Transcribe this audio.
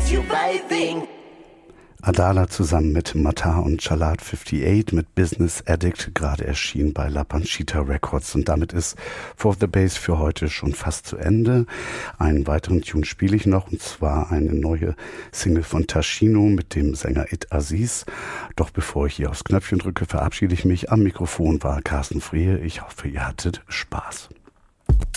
you bathing. Adala zusammen mit Matar und Chalat 58 mit Business Addict, gerade erschienen bei La Panchita Records. Und damit ist For the Bass für heute schon fast zu Ende. Einen weiteren Tune spiele ich noch, und zwar eine neue Single von Taschino mit dem Sänger It Aziz. Doch bevor ich hier aufs Knöpfchen drücke, verabschiede ich mich. Am Mikrofon war Carsten Frehe. Ich hoffe, ihr hattet Spaß.